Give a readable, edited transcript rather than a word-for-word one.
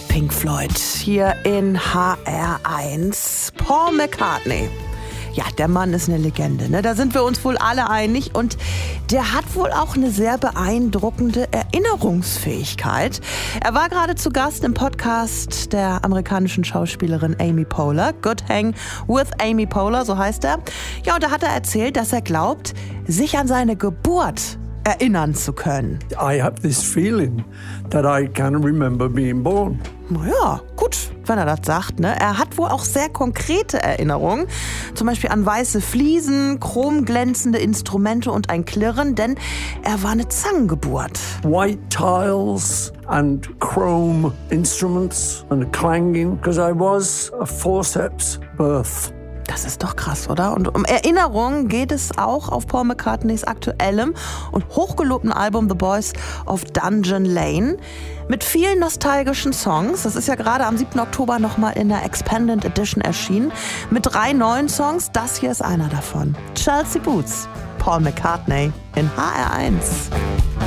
Pink Floyd hier in HR1. Paul McCartney. Ja, der Mann ist eine Legende, ne? Da sind wir uns wohl alle einig. Und der hat wohl auch eine sehr beeindruckende Erinnerungsfähigkeit. Er war gerade zu Gast im Podcast der amerikanischen Schauspielerin Amy Poehler. Good Hang with Amy Poehler, so heißt er. Ja, und da hat er erzählt, dass er glaubt, sich an seine Geburt erinnern zu können. I have this feeling that I can remember being born. Naja, gut, wenn er das sagt, ne? Er hat wohl auch sehr konkrete Erinnerungen, zum Beispiel an weiße Fliesen, chromglänzende Instrumente und ein Klirren, denn er war eine Zangengeburt. White tiles and chrome instruments and clanging, because I was a forceps birth. Das ist doch krass, oder? Und um Erinnerungen geht es auch auf Paul McCartneys aktuellem und hochgelobten Album The Boys of Dungeon Lane mit vielen nostalgischen Songs. Das ist ja gerade am 7. Oktober nochmal in der Expanded Edition erschienen mit 3 neuen Songs. Das hier ist einer davon. Chelsea Boots, Paul McCartney in HR1.